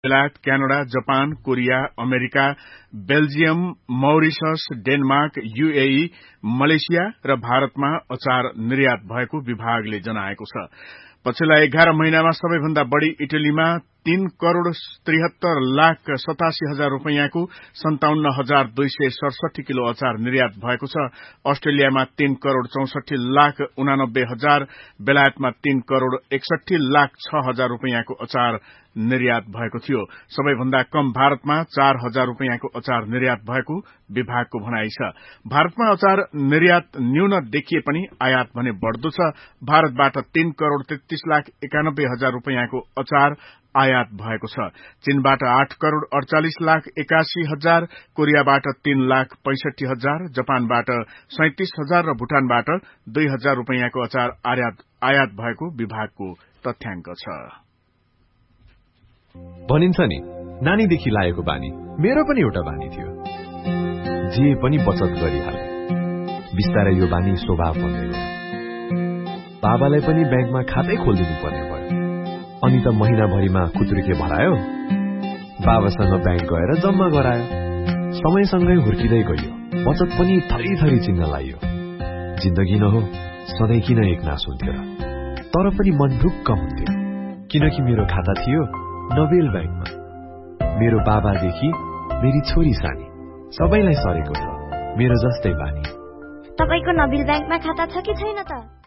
बेलायत, Canada, Japan, Korea, America, Belgium, Mauritius, Denmark, UAE, Malaysia र भारतमा अचार निर्यात भएको विभागले जनाएको छ। पछिल्ला 11 महिनामा सबैभन्दा बढ़ी इटलीमा 3,73,87,000 रूपैयाँको 57,267 किलो अचार निर्यात भएको छ। अस्ट्रेलियामा 3,64,89,000, बेलायतमा 3,61,06,000 रूपैयाँको अचार निर्यात भएको थियो। सबैभन्दा कम भारतमा 4,000 रूपैयाँको अचार निर्यात भएको विभागको भनाइ छ। भारतमा अचार निर्यात न्यून देखिए पनि आयात भने बढ़दो छ। भारतबाट 3,33,91,000 रूपैयाँको अचार आयात भएको छ। चीनबाट 8,48,81,000, कोरियाबाट 3,65,000, जापानबाट 37,000 र भूटानबाट 2,000 रूपैयाँको अचार आयात भएको विभागको तथ्याङ्क छ। भनिन्छ नि, नानीदेखि लागेको बानी मेरो पनि एउटा बानी थियो। जे पनि बचत गरिहाले। बिस्तारै यो बानी स्वभाव बन्दै गयो। बाबालाई पनि ब्याङ्कमा खातै खोलिदिनु पर्ने भयो। अनि त महिनाभरिमा खुत्रुके भरायो, बाबासँग ब्याङ्क गएर जम्मा गरायो। समयसँगै हुर्किँदै गयो, बचत पनि थरी थरी चिन्न लाग्यो। जिन्दगी न हो, सधैँ किन एकनास हुन्थ्यो र? तर पनि मन ढुक्क हुन्थ्यो, किनकि मेरो खाता थियो नोबेल ब्याङ्कमा। मेरो बाबादेखि मेरी छोरी सानी सबैलाई सरेको छ मेरो जस्तै बानी। तपाईको नोबेल ब्याङ्कमा खाता छ कि छैन त?